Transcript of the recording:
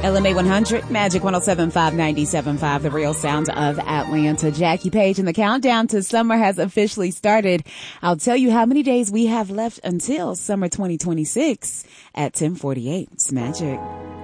LMA 100, Magic 107.5, 97.5, the real sound of Atlanta. Jackie Page, and the countdown to summer has officially started. I'll tell you how many days we have left until summer 2026 at 10:48. It's Magic.